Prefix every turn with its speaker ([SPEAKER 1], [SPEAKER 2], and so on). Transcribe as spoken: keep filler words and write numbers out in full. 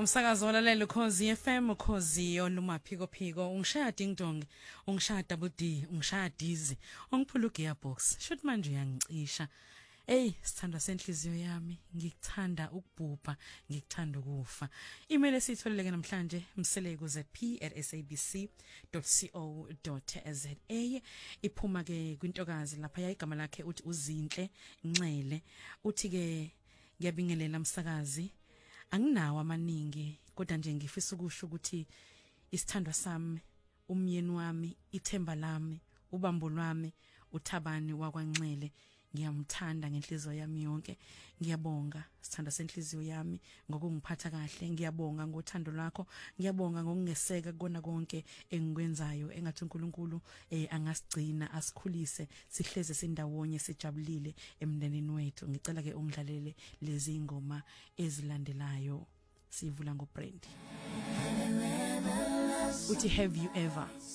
[SPEAKER 1] Umsakazo walalelo Khosi F M Khosi olumaphiko phiko ungishaya ding dong ungishaya double D ungishaya dizi ungiphula gearbox shoot manje uyangicisha. Hey sithandwa senhliziyo yami ngikuthanda ukubhubha ngikuthanda ukufa. Email esitholeleke namhlanje mseleko z p at sabc dot co dot za iphuma ke kwintokazi lapha yayigama lakhe uthi uzinhle Nxele uthi ke ngiyabingelela msakazi. Anginawo amaningi kodwa nje ngifisa ukusho ukuthi isithandwa sami umyeni wami ithemba lami ubambo lwami uThabani wakwaNxele ngiyamthanda ngenhliziyo yami yonke. Ngiyabonga sithanda senhliziyo yami ngokungiphatha kahle. Ngiyabonga ngothando lwakho. Ngiyabonga ngokungeseka kona konke engikwenzayo engathi uNkulunkulu eh angasigcina asikhulise sihleze sindawonye sijabulile emndenini wethu. Ngicela ke ungidlalele lezi ingoma ezilandelayo. Sivula ngoBrand uthi have you ever